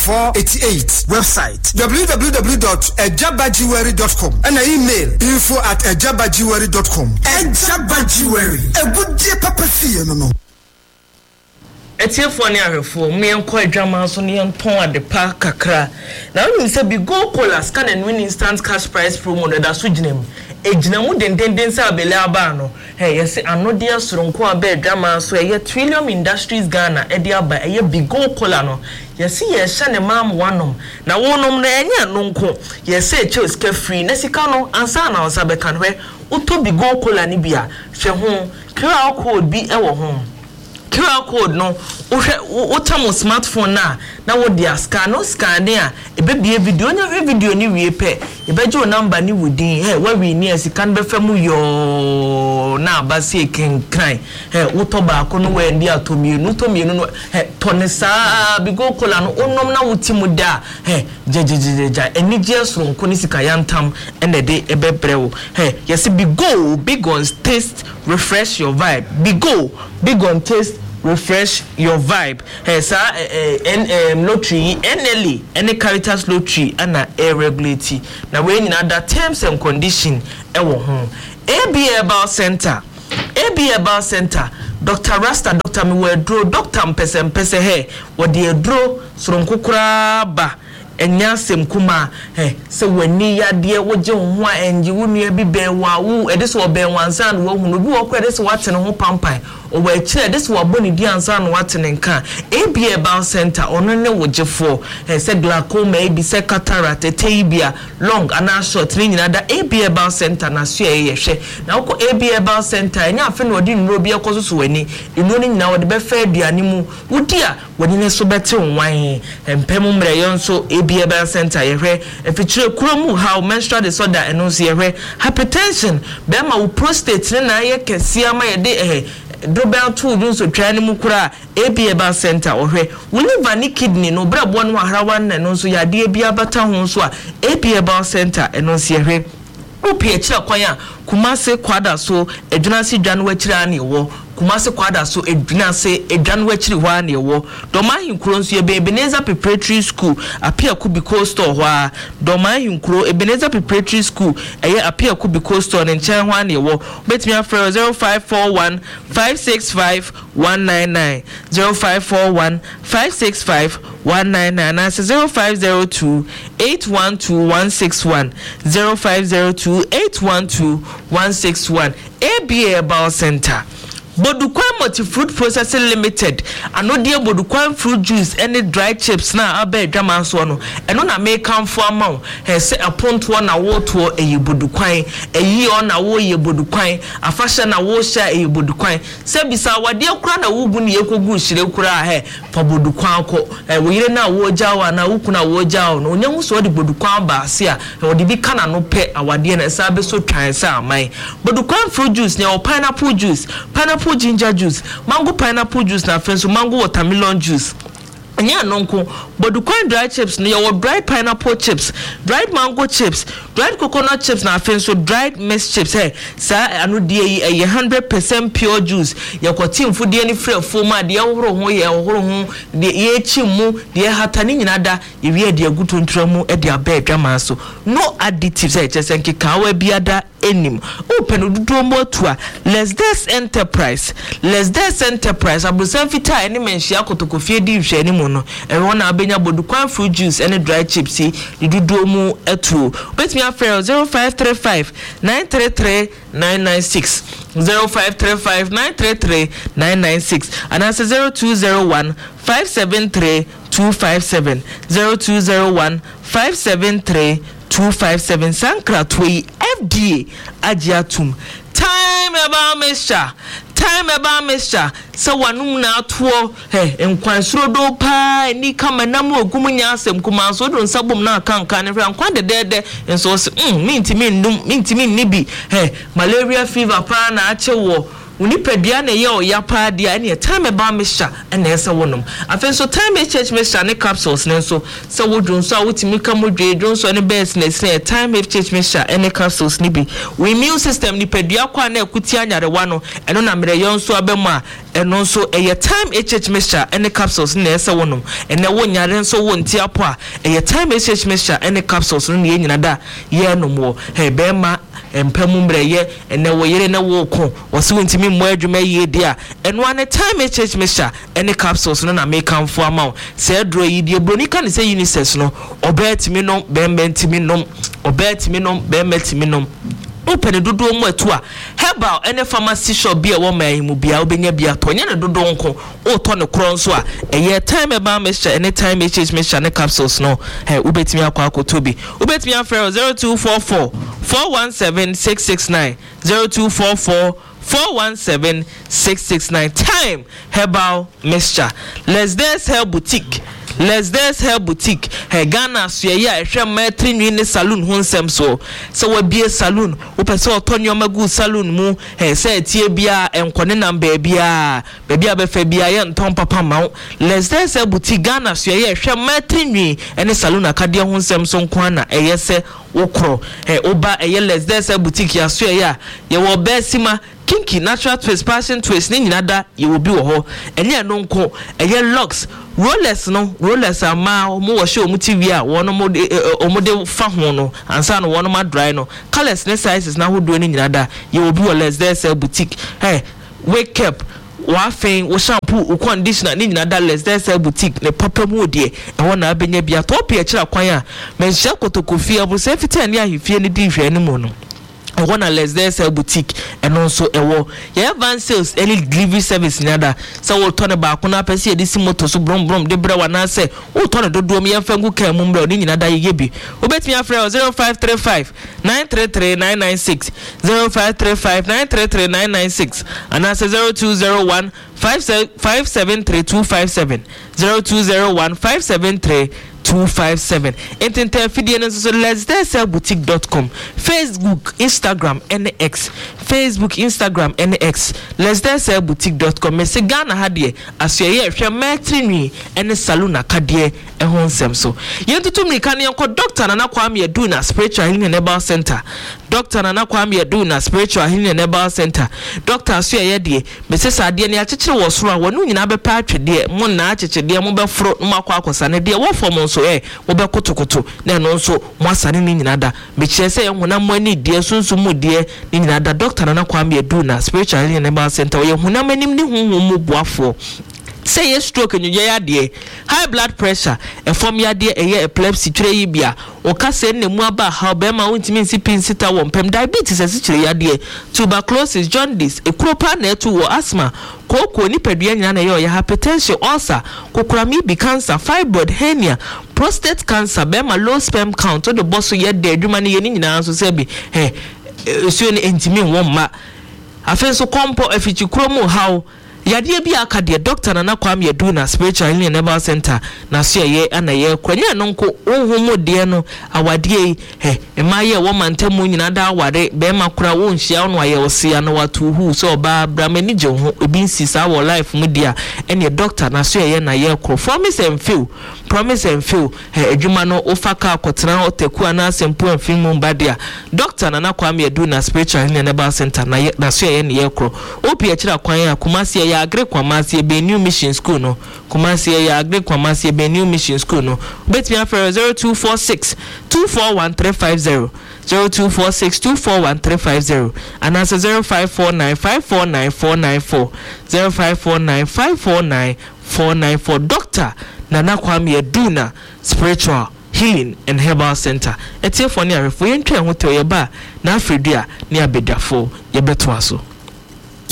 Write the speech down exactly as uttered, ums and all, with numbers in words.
four eight eight. Website w w w dot ejaba jewelry dot com and email info at ejaba jewelry dot com. Ejaba Jewelry, a good dear papa fee, no. Etie for ne ahwefo me enko adwama so ne enton adepa kakra na we say be go cola scan and win instant cash prize promo no da so ginem ejinamu dendenden sa abele aba no hey yes anode asoronko aba adwama so eye Trillium Industries Ghana e dia aba eye be go cola no yes ye hye ne mam wanom na wonom na enye no nko yes e che ska free na sika no ansa na osabe kan hwe uto be go cola ni bia hwe ho Q R code bi e wo ho Q R code no what time smartphone na na wo dia scan no scan there e be be video nya video ni wie pe e be jo number ni wodin eh wa we ni asikan be fam yo na abase ken kran eh wo to ba ko no we ndi atomi no to mi no eh to ne sa bi go kola no onom na wotimu da eh jejejeja eni je soro ko ni sika yantam ene de e be brewo eh yes be go big on taste refresh your vibe be go big on taste refresh your vibe hey sir eh um lottery N L E any characters lottery and a regulatory na we nyina that terms and condition e wo ho A B Herbal Center A B Herbal Center Doctor Rasta Doctor Miwedro Doctor Mpese Mpese he wo de edro soronkukura ba enya semkuma eh se wani yade woje ho a enji wonu abi be wa wu edese wo be wansan wo hunu bi wo kwa edese watene ho pampan o wa kire edese wo boni di ansan watene nka A B Herbal Center ono ne wojefo eh se glaucoma e bi se cataract etebia long ana short ni nyina da A B Herbal Center na so ye hwe na wo A B Herbal Center enya afi no odi nro bi ekoso so wani inu ni nyina wo de be fa aduane mu wodi a wani ne so bete nwan empem mre yon so A B Herbal Center yehwe efichire kuromu how menstrual disorder eno so yehwe hypertension be ma wo prostate ne na ye kese ama ye de eh dobel two dun so twa ne mu kura A B Herbal Center ohwe liver ni kidney no brabo no ahrawa na no so ya de bia bata ho so a A B Herbal Center eno so yehwe opie kira kwan a Kumase kwada so edwunase dwan wachira ani wo Kumase kwada so edwunase edwan wachiri ho ani wo Doma hinkuro nso Ebenezer Preparatory School apia Kubiko store ho a Doma hinkuro Ebenezer Preparatory School eye apia Kubiko store ne nchen ho ani wo betimi afre zero five four one five six five one nine nine zero five four one five six five one nine nine and zero five zero two eight one two one six one zero five zero two eight one two one six one A B Herbal Center Bodukwan Multi Fruit Processing Limited anodie Bodukwan fruit juice any dry chips na abe dwama so no eno na make am for amount he say aponto na woto eyi Bodukwan eyi on na wo ye Bodukwan afasha na wo sha eyi Bodukwan se bisa wade kura na wugu ne yekogu hire kura he fa Bodukwan ko e wo yire na wo jawa na wuku na wo jawo no onyamu so de Bodukwan ba se a wo de bi kana no pe awade na sa be so twan sa amai Bodukwan fruit juice ne o pineapple juice pineapple ginger juice, mango pineapple juice na friends, mango watermelon juice. Anya nonko Bodukwan dry chips no your dried pineapple chips, dried mango chips, dried coconut chips na friends so dried maize chips hey sa anu die e one hundred percent pure juice ya kwatim fu die ni free foma de ehoro ho ye ehoro ho de ye chimu de hatani nyina da ye wie de aguto ntramu e de aba adwama so no additives hey chese nkeka wa biada enim open odudo mo tua let's this enterprise let's this enterprise abusan fita eni menhia kotokofie di hwe ni mu no e wona abenya Bodukwan fruit juice any dry chips di dudo mu etu bet me afre zero five three five nine three three nine nine six zero five three five nine three three nine nine six and answer zero two zero one five seven three two five seven zero two zero one five seven three two five seven Sankra Twi F D A agiatum time about mixture time about mixture so wanum na to eh enkwansuro do pa ni kama na mo ogumunya asem kuma so do nsabom na kanka ne fra nkwa de de enso mm minti min num minti min ni bi eh malaria fever pa na ache wo uni pedua na ye o ya pa dia na time ba mixture na ese wonom afen so time H mixture ne capsules ne so se wodun so a wotimi ka modwe dun so ne best na se time H mixture ne capsules ni bi we immune system ni pedua kwa na akuti anyarewa no eno na mere yon so abemu a eno so eye time H mixture ne capsules na ese wonom ene wo nyare so wo nti apo a eye time H mixture ne capsules no ye nyina da ye no mo he be ma empamu mbreye ene wo yere na wo ko wose wontimi mo adwuma ye dia eno ane time H mixture ene capsules no na make am for amount se dro yi die bronika ne se unisex no obetimi no bembentimi no obetimi no bembetimi no open dodo mo atu a herbal ene pharmacy shop bia wo mai mu bia obenya bia tonye ne dodo nko o to ne kro nso a eye time ba mixture ene time H mixture ne capsules no he ubetimi akwa akotobi ubetimi afre zero two four four four one seven six six nine zero two four four four one seven six six nine time herbal mixture let's dance hair boutique let's dance hair boutique he Ghana so ye ya ehwe metri nwi ne saloon ho nsem so so wa bie saloon wo pese otonyo magu saloon mu he se tie bia enkone number bia bia be fa bia ye nton papa ma let's dance hair boutique Ghana so ye ehwe metri nwi ene saloon akade ho nsem so nko na eye se wokro he oba eye let's dance hair boutique ya so ye ya ye wo besima kinky natural twist passion twist ni nyina da ye will be wo ho ene no nko eye locks rollers no rollers ama mo wo show mu T V a wono mo omode fa ho no ansa no wono ma dry no colors ne sizes na hodo ni nyina da ye will be wo let's there sell boutique hey wake up wa fen wo shampoo wo conditioner ni nyina da let's there sell boutique ne papa mu odie e wona abenya bia top e kira kwan a menhia kotokofie abu se fiti ani ahefie ni di hwe ni mo no I wanna let's there sell boutique and also a war. Yeah, van sales any delivery service nada. So we'll turn about kuna pesi this motor so brom brom de bra wana say oh turn do do me and fangu ke mumbo ni nada yebi. Ubet me afre zero five three five nine three three nine nine six zero five three five nine three three nine nine six and that's zero two zero one five seven three two five seven zero two zero one five seven three two five seven. Intente fidien so let's there sell boutique dot com, Facebook, Instagram, and X. Facebook, Instagram, and X. Let's there sell boutique dot com. Me se Ghana hadie asye ye hwe metri and saloon akadie e ho nsem so. Ye ntutu mi kan yanko Doctor Nana Kwame Adu na Spiritual Healing and Herbal Center. Doctor Nana Kwame Adu na Spiritual Healing and Herbal Center. Doctor asye ye die me se sadie ne akekere wo soro a wonu nyina be pa atwede mo na akekede mo be fro mo akwa akosa ne de wo fom so eh wo be kotokoto na no so mo asane ni nyina da me kire se ye hona mo ani die sunsu mu die ni nyina da Doctor Nana Kwame Adu na Spiritual Healing and Herbal Center ye hona manim ni honhom mu boafo say yes stroke and you ya high blood pressure a form ya dear a year epilepsy tray bia or casse ne muaba how bema wintimi si pin sita won pem diabetes as ya dear tuberculosis jaundice a cropa net or asthma koko ni pedua nyina na ye hypertension ulcer kokurami bi cancer fibroid hernia prostate cancer bema low sperm count to the boss ye de adwuma ne ye nyina so say bi eh so ne intimi won ma afen so kompo afichi kromo how yadie bi akade Doctor Nana Kwame Adu na Spiritual Healing and Herbal Center na so ye ana ye kwanya no nko ohum de no awadie he emaye wo mantamu nyina da aware be makura wo nhia no aye osia no watu hu so ba bramani je ho ebi nsisa wo life mu dia ene doctor na so ye na ye kro promise and feel promise and feel he adwuma no ofaka akotena oteku ana sempo amfin mu badia Doctor Nana Kwame Adu na Spiritual Healing and Herbal Center na na so ye ne ye kro opi a kira kwan ya Kumasi ya agri Kwamasi be new mission school no Kumasi ya agri Kwamasi be new mission school no bet me after zero two four six two four one three five zero zero two four six two four one three five zero and answer zero five four nine five four nine four nine four zero five four nine five four nine four nine four Doctor Nana Kwame Adu na Spiritual Healing and Herbal Center etie for ni arefo ye ntwe ho to ye ba na afredua ni abedafo ye beto aso